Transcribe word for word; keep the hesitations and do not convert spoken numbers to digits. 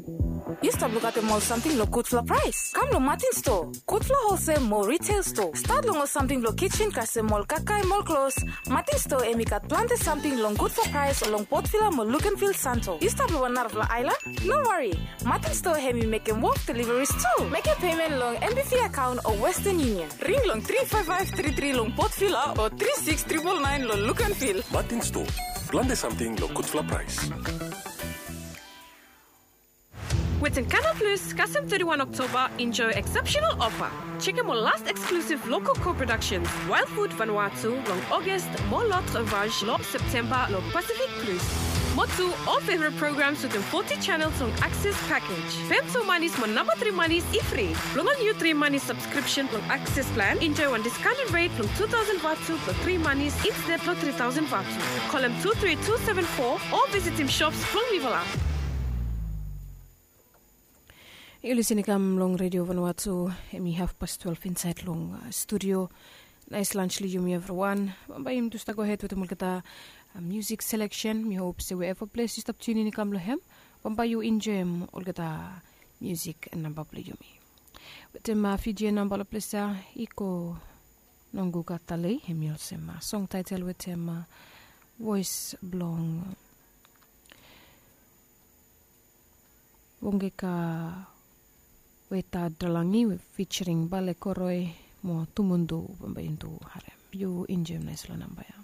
You stop look at the mall something lo good for price. Come lo Martin store. Good for wholesale mall retail store. Start long something lo kitchen kase mall kakai mall clothes. Martin store emikat plante something long good for price along Port Villa mall look and feel Santo. You stop lo one la island? No worry. Martin store hemi make them walk deliveries too. Make a payment long M B F account or Western Union. Ring long three five five three three long Port Villa or three six nine nine nine lo look and feel. Martin store. Plante something lo good for price. With Canal Plus, Custom thirty-first October, enjoy exceptional offer. Check out our last exclusive local co-productions, Wild Food Vanuatu, long August, more Lot Ravage, long September, long Pacific Plus. Motu, all favorite programs with the forty channels on Access Package. Femso Manis, mon number three Manis, e-free. Long on new three Manis subscription on Access Plan, enjoy one discounted rate from two thousand Vatu for three Manis instead of three thousand Vatu. Call him two three two seven four or visit him shops from Vivala. You're listening to Long Radio Vanuatu, and we have past twelve inside Long uh, studio. Nice lunch, Yumi everyone. Bayim to start go ahead with the mulkata uh, music selection. We hope so wherever place you stop tuning in Kamlohem. Bamba you enjoy mulkata music and number play Yumi. With the uh, Fiji number place iko nongu katale him sema song title with him uh, voice blong wongeka Weta Dalangi featuring Bale Koroi mo tumundu pembantu harem. You enjoy nice lo nambaya.